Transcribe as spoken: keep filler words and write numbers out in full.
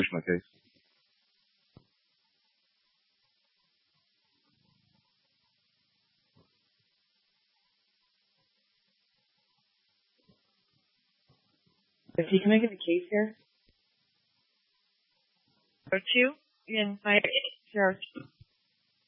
my case. Is he making a case here? Go to and my zero two.